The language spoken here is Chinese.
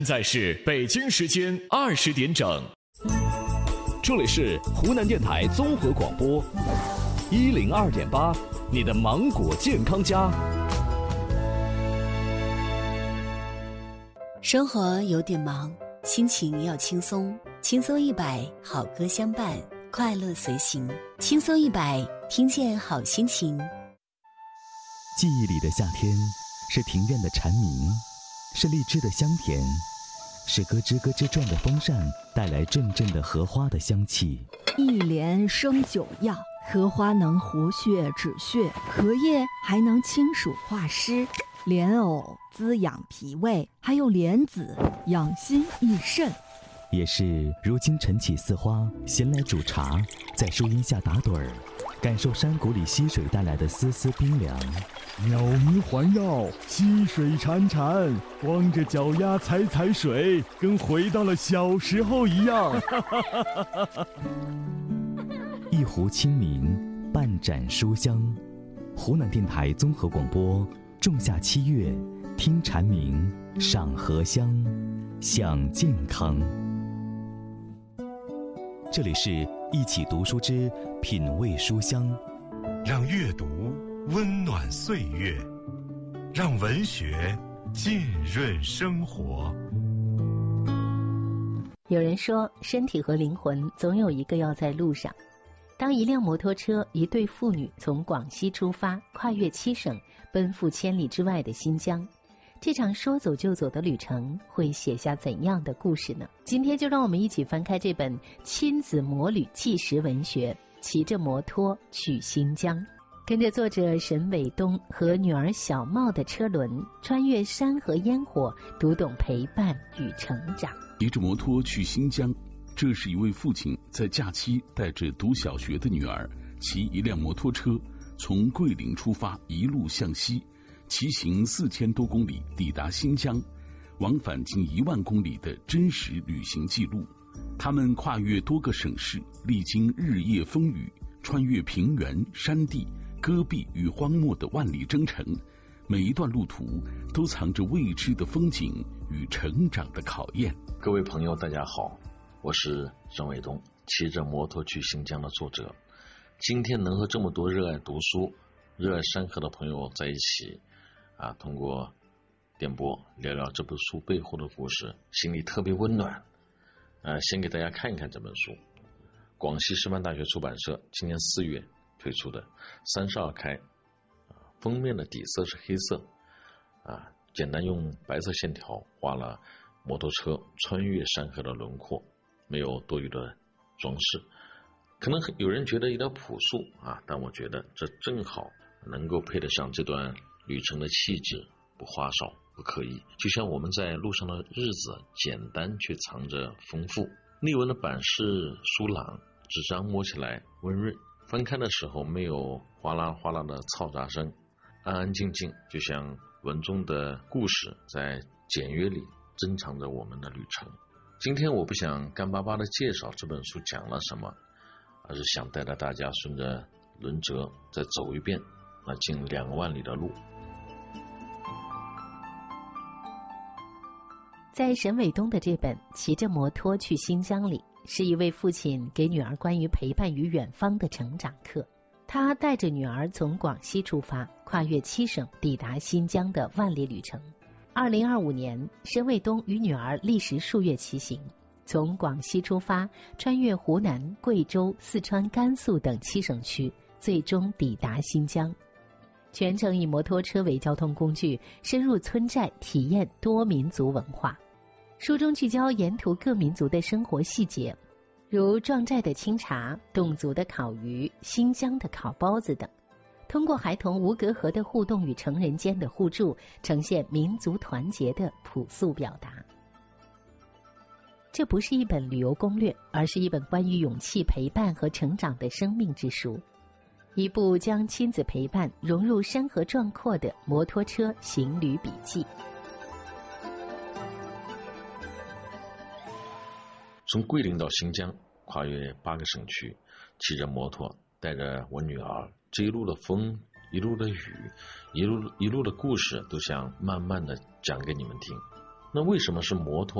现在是北京时间20点整， 这里是湖南电台综合广播102.8，你的芒果健康家。 生活有点忙，心情要轻松，轻松100，好歌相伴，快乐随行，轻松100，听见好心情。 记忆里的夏天，是庭院的蝉鸣，是荔枝的香甜，是咯吱咯吱转的风扇带来阵阵的荷花的香气。 一莲生9药，荷花能活血止血，荷叶还能清暑化湿，莲藕滋养脾胃，还有莲子养心益肾。 也是如今晨起似花，闲来煮茶，在树荫下打盹儿，感受山谷里溪水带来的丝丝冰凉。 鸟鸣环绕，溪水潺潺，光着脚丫踩踩水，跟回到了小时候一样。 一壶清明，半盏书香。湖南电台综合广播，仲夏7月，听蝉鸣，赏荷香，享健康。这里是一起读书之品味书香， 让阅读温暖岁月，让文学浸润生活。 有人说，身体和灵魂总有一个要在路上。当一辆摩托车，一对父女从广西出发，跨越7省，奔赴千里之外的新疆，这场说走就走的旅程会写下怎样的故事呢？今天就让我们一起翻开这本亲子摩旅纪实文学，骑着摩托去新疆，跟着作者沈伟东和女儿小茂的车轮，穿越山河烟火，读懂陪伴与成长。 骑着摩托去新疆，这是一位父亲在假期带着读小学的女儿，骑一辆摩托车从桂林出发，一路向西，骑行4000多公里抵达新疆，往返近1万公里的真实旅行记录。他们跨越多个省市，历经日夜风雨，穿越平原、山地、戈壁与荒漠的万里征程，每一段路途都藏着未知的风景与成长的考验。 各位朋友大家好，我是沈伟东，骑着摩托去新疆的作者。今天能和这么多热爱读书、热爱山河的朋友在一起通过电波聊聊这本书背后的故事，心里特别温暖。先给大家看一看这本书，广西师范大学出版社今年4月推出的，32开，封面的底色是黑色，简单用白色线条画了摩托车穿越山河的轮廓，没有多余的装饰。可能有人觉得有点朴素但我觉得这正好能够配得上这段旅程的气质，不花哨不刻意，就像我们在路上的日子，简单却藏着丰富。内文的版式疏朗，纸张摸起来温润，翻开的时候没有哗啦哗啦的嘈杂声，安安静静，就像文中的故事在简约里珍藏着我们的旅程。今天我不想干巴巴的介绍这本书讲了什么，而是想带着大家顺着轮辙再走一遍那近2万里的路。 在沈伟东的这本《骑着摩托去新疆》里，是一位父亲给女儿关于陪伴与远方的成长课。他带着女儿从广西出发，跨越7省，抵达新疆的万里旅程。2025年，沈伟东与女儿历时数月骑行，从广西出发，穿越湖南、贵州、四川、甘肃等7省区，最终抵达新疆。全程以摩托车为交通工具，深入村寨，体验多民族文化。书中聚焦沿途各民族的生活细节，如壮寨的清茶、侗族的烤鱼、新疆的烤包子等，通过孩童无隔阂的互动与成人间的互助，呈现民族团结的朴素表达。这不是一本旅游攻略，而是一本关于勇气、陪伴和成长的生命之书，一部将亲子陪伴融入山河壮阔的摩托车行旅笔记。 从桂林到新疆，跨越8个省区，骑着摩托，带着我女儿，这一路的风，一路的雨，一路的故事，都想慢慢的讲给你们听。 那为什么是摩托